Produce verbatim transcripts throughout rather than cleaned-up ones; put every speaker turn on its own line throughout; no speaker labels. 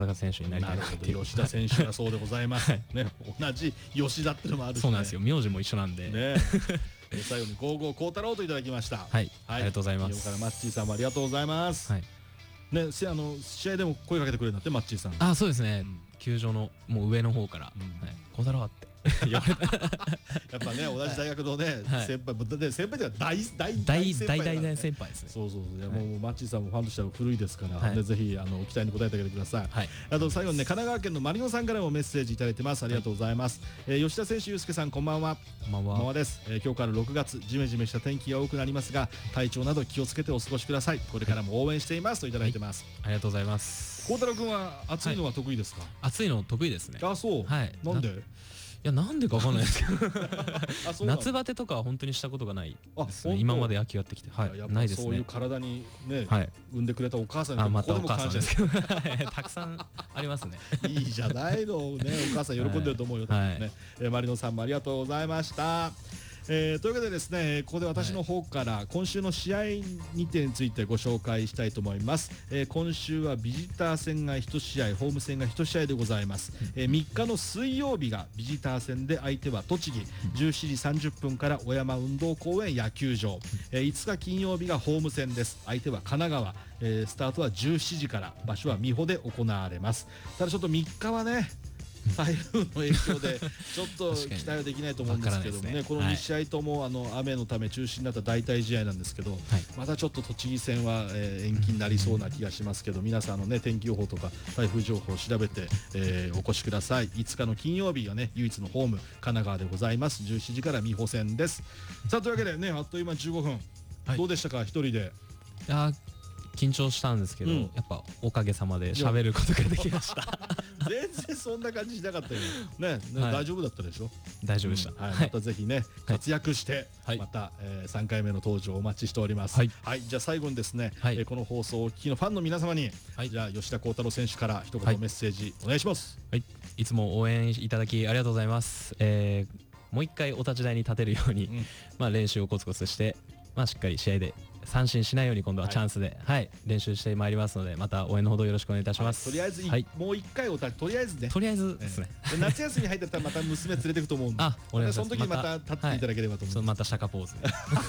田選手になりたいなっていう。
吉田選手がそうでございます、はい、ね、同じ吉田ってのもあるし、ね、
そうなんですよ、名字も一緒なんで
ね最後にゴーゴー孝太郎といただきました。
はい、はい、ありがとうございます。
日本からマッチーさんもありがとうございます。はい、ね、あの試合でも声かけてくれるんだって、マッチーさん。
あ、そうですね、うん、球場のもう上の方から「孝太郎」ってやっ
ぱね、同じ大学のね、先輩、先輩では大大
大大大大先輩ですね。
そうそうそう、もうマッチーさんもファンとしては古いですから、ぜひあの期待に応えてあげてください。あと最後にね、神奈川県のマリノさんからもメッセージいただいてます。ありがとうございます。吉田選手、ゆうすけさん、こんばんは。
こんばんは。
こんばんはです。今日からろくがつ、ジメジメした天気が多くなりますが、体調など気をつけてお過ごしください。これからも応援していますといただいてます。
ありがとうございます。
孝太郎君は暑いのは得意ですか？
暑いの得意ですね。
あ、そう。はい。なんで？
いや、なんでかわかんないですけど夏バテとかは本当にしたことがないですね、今まで野球やってきて。はい、ないですね。
そういう体にね、産んでくれたお母さんに
ここでも感謝ですけど、たくさんありますね。
いいじゃないのね、お母さん喜んでると思うよ。マリノさんもありがとうございました。えー、というわけでですね、ここで私の方から今週の試合にてんについてご紹介したいと思います。えー、今週はビジター戦がいち試合、ホーム戦がいち試合でございます。えー、みっかの水曜日がビジター戦で、相手は栃木、じゅうしちじさんじゅっぷんから小山運動公園野球場。えー、いつか金曜日がホーム戦です。相手は神奈川、えー、スタートはじゅうしちじから、場所は美保で行われます。ただちょっとみっかはね、台風の影響でちょっと期待はできないと思うんですけどもね、このに試合ともあの雨のため中止になった代替試合なんですけど、またちょっと栃木戦は延期になりそうな気がしますけど、皆さんのね、天気予報とか台風情報を調べてお越しください。いつかの金曜日がね、唯一のホーム神奈川でございます。じゅうしちじから美保戦です。さあ、というわけでね、あっという間じゅうごふん、どうでしたか、一人で。
いや緊張したんですけど、やっぱおかげさまで喋ることができました。
全然そんな感じしなかったよね。大丈夫だったでしょ？
大丈夫でした。
またぜひね、活躍してまたさんかいめの登場お待ちしております。はい、じゃあ最後にですね、この放送をお聞きのファンの皆様に、じゃあ吉田孝太郎選手から一言メッセージお願いします。
はい、いつも応援いただきありがとうございます。もう一回お立ち台に立てるように、まあ練習をコツコツして、まあしっかり試合で三振しないように今度はチャンスで、はい、練習してまいりますので、また応援のほどよろしくお願いいたします。
とりあえずもう一回おたとりあえずね、
とりあえずですね。
夏休み入ったらまた娘連れてくと思うんで、その時にまた立っていただければと思います。
またシャカポーズ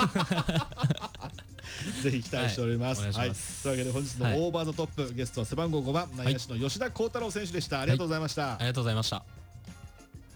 ぜひ期待しております。はい、というわけで本日のオーバーザトップゲストは背番号ごばん内野手の吉田孝太郎選手でした。ありがとうございました。
ありがとうございました。